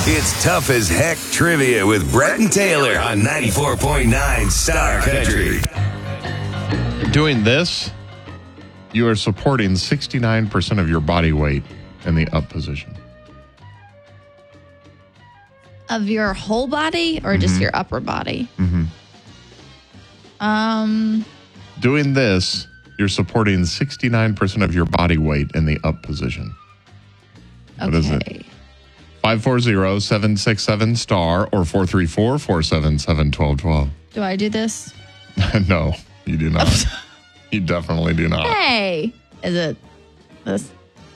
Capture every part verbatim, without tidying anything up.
It's Tough as Heck Trivia with Brett and Taylor on ninety-four point nine Star Country. Doing this, you are supporting sixty-nine percent of your body weight in the up position. Of your whole body or mm-hmm. just your upper body? Mm-hmm. Um, Doing this, you're supporting sixty-nine percent of your body weight in the up position. Okay. What is it? five four zero, seven six seven, star or four three four, four seven seven, one two one two. Do I do this? No, you do not. You definitely do not. Hey, is it this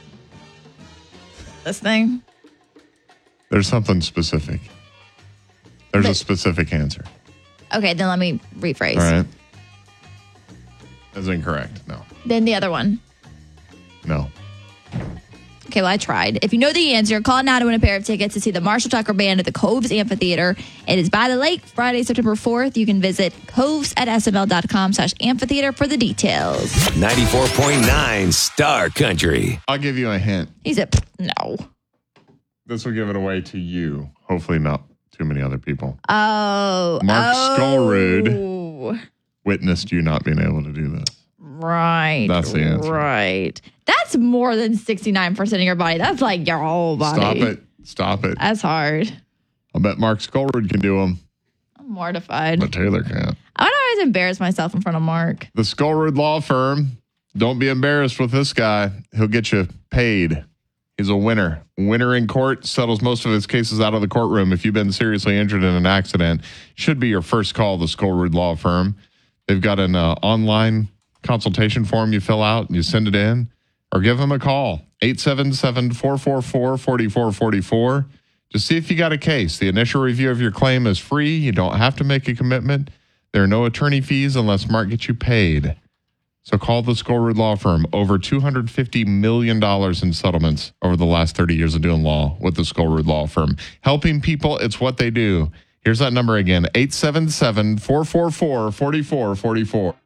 this thing? There's something specific. There's but, a specific answer. Okay, then let me rephrase. All right. That's incorrect. No. Then the other one. No. Okay, well, I tried. If you know the answer, call now to win a pair of tickets to see the Marshall Tucker Band at the Coves Amphitheater. It is by the lake, Friday, September fourth. You can visit coves at sml.com slash amphitheater for the details. ninety-four point nine Star Country. I'll give you a hint. He said, no. This will give it away to you. Hopefully not too many other people. Oh. Mark oh. Skullrood witnessed you not being able to do this. Right. That's the answer. Right. That's more than sixty-nine percent of your body. That's like your whole body. Stop it. Stop it. That's hard. I'll bet Mark Skullrood can do them. I'm mortified. But Taylor can't. I would always embarrass myself in front of Mark. The Skullrood Law Firm. Don't be embarrassed with this guy. He'll get you paid. He's a winner. Winner in court, settles most of his cases out of the courtroom. If you've been seriously injured in an accident, should be your first call, the Skullrood Law Firm. They've got an uh, online consultation form you fill out and you send it in, or give them a call, eight seven seven, four four four, four four four four. Just see if you got a case. The initial review of your claim is free. You don't have to make a commitment. There are no attorney fees unless Mark gets you paid. So call the Skullrood Law Firm. Over two hundred fifty million dollars in settlements over the last thirty years of doing law with the Skullrood Law Firm. Helping people, it's what they do. Here's that number again, eight seven seven, four four four, four four four four.